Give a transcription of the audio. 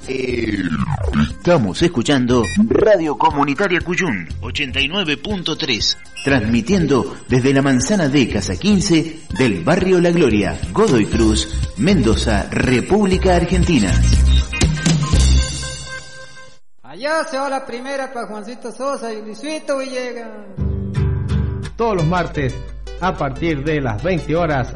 Estamos escuchando Radio Comunitaria Cuyún 89.3, transmitiendo desde la manzana de Casa 15 del barrio La Gloria, Godoy Cruz, Mendoza, República Argentina. Allá se va la primera para Juancito Sosa y Luisito Villegas. Todos los martes a partir de las 20 horas